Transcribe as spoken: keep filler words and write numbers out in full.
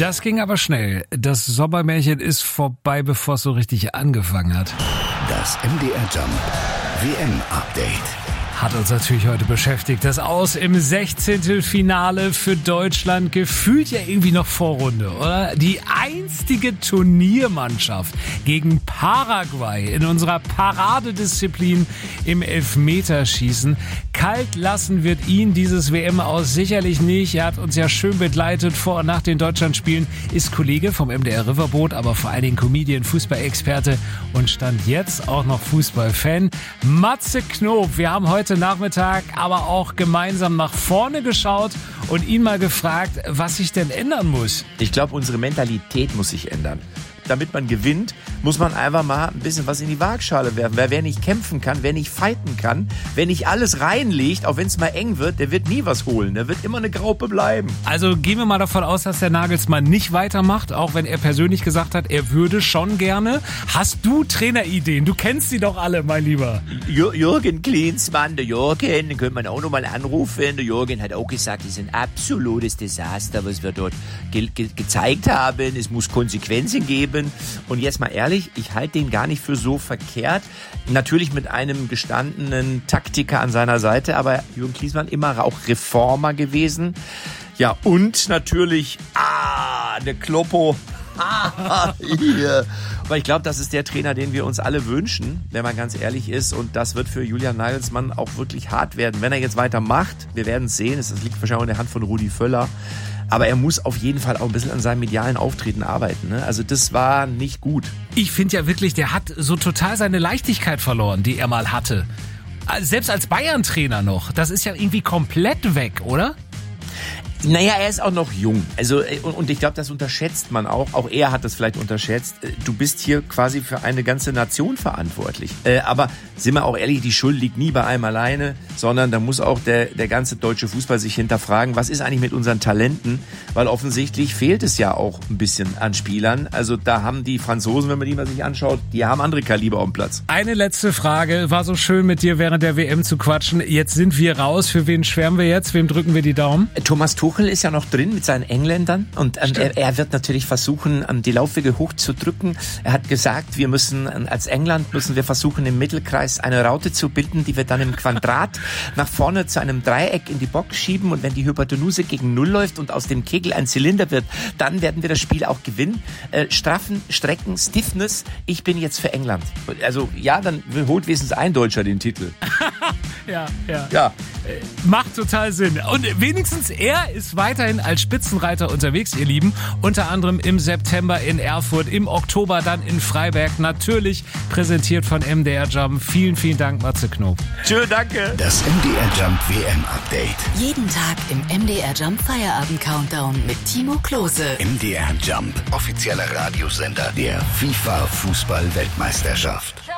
Das ging aber schnell. Das Sommermärchen ist vorbei, bevor es so richtig angefangen hat. Das M D R Jump W M-Update. Hat uns natürlich heute beschäftigt. Das Aus im Sechzehntelfinale für Deutschland, gefühlt ja irgendwie noch Vorrunde, oder? Die einstige Turniermannschaft gegen Paraguay in unserer Paradedisziplin im Elfmeterschießen. Kalt lassen wird ihn dieses W M-Aus sicherlich nicht. Er hat uns ja schön begleitet vor und nach den Deutschlandspielen, ist Kollege vom M D R Riverboat, aber vor allen Dingen Comedian, Fußballexperte und stand jetzt auch noch Fußballfan. Matze Knob, wir haben heute Nachmittag aber auch gemeinsam nach vorne geschaut und ihn mal gefragt, was sich denn ändern muss. Ich glaube, unsere Mentalität muss sich ändern. Damit man gewinnt, muss man einfach mal ein bisschen was in die Waagschale werfen. Weil wer nicht kämpfen kann, wer nicht fighten kann, wer nicht alles reinlegt, auch wenn es mal eng wird, der wird nie was holen. Der wird immer eine Graupe bleiben. Also gehen wir mal davon aus, dass der Nagelsmann nicht weitermacht, auch wenn er persönlich gesagt hat, er würde schon gerne. Hast du Trainerideen? Du kennst sie doch alle, mein Lieber. Jür- Jürgen Klinsmann, der Jürgen, den könnte man auch noch mal anrufen. Der Jürgen hat auch gesagt, es ist ein absolutes Desaster, was wir dort ge- ge- gezeigt haben. Es muss Konsequenzen geben. Und jetzt mal ehrlich, ich halte den gar nicht für so verkehrt. Natürlich mit einem gestandenen Taktiker an seiner Seite, aber Jürgen Klinsmann immer auch Reformer gewesen. Ja, und natürlich, ah, der Kloppo. Ah, hier. Aber ich glaube, das ist der Trainer, den wir uns alle wünschen, wenn man ganz ehrlich ist. Und das wird für Julian Nagelsmann auch wirklich hart werden. Wenn er jetzt weitermacht, wir werden es sehen, es liegt wahrscheinlich in der Hand von Rudi Völler. Aber er muss auf jeden Fall auch ein bisschen an seinem medialen Auftreten arbeiten. Ne? Also das war nicht gut. Ich finde ja wirklich, der hat so total seine Leichtigkeit verloren, die er mal hatte. Selbst als Bayern-Trainer noch. Das ist ja irgendwie komplett weg, oder? Naja, er ist auch noch jung. Also, und ich glaube, das unterschätzt man auch. Auch er hat das vielleicht unterschätzt. Du bist hier quasi für eine ganze Nation verantwortlich. Aber sind wir auch ehrlich, die Schuld liegt nie bei einem alleine, sondern da muss auch der, der ganze deutsche Fußball sich hinterfragen, was ist eigentlich mit unseren Talenten? Weil offensichtlich fehlt es ja auch ein bisschen an Spielern. Also da haben die Franzosen, wenn man die mal sich anschaut, die haben andere Kaliber auf dem Platz. Eine letzte Frage. War so schön mit dir während der W M zu quatschen. Jetzt sind wir raus. Für wen schwärmen wir jetzt? Wem drücken wir die Daumen? Thomas Tuchel ist ja noch drin mit seinen Engländern und ähm, er, er wird natürlich versuchen, ähm, die Laufwege hochzudrücken. Er hat gesagt, wir müssen ähm, als England müssen wir versuchen, im Mittelkreis eine Raute zu bilden, die wir dann im Quadrat nach vorne zu einem Dreieck in die Box schieben, und wenn die Hypotenuse gegen Null läuft und aus dem Kegel ein Zylinder wird, dann werden wir das Spiel auch gewinnen. Äh, Straffen, Strecken, Stiffness. Ich bin jetzt für England. Also ja, dann holt wenigstens ein Deutscher den Titel. Ja, ja. Ja. Macht total Sinn. Und wenigstens er ist weiterhin als Spitzenreiter unterwegs, ihr Lieben. Unter anderem im September in Erfurt, im Oktober dann in Freiberg. Natürlich präsentiert von M D R Jump. Vielen, vielen Dank, Matze Knob. Tschö, danke. Das M D R Jump W M-Update. Jeden Tag im M D R Jump Feierabend-Countdown mit Timo Klose. M D R Jump, offizieller Radiosender der FIFA-Fußball-Weltmeisterschaft.